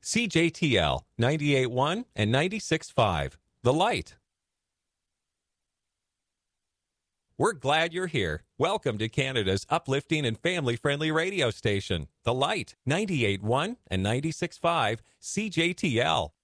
CJTL 98.1 and 96.5. The Light. We're glad you're here. Welcome to Canada's uplifting and family-friendly radio station, The Light, 98.1 and 96.5 CJTL.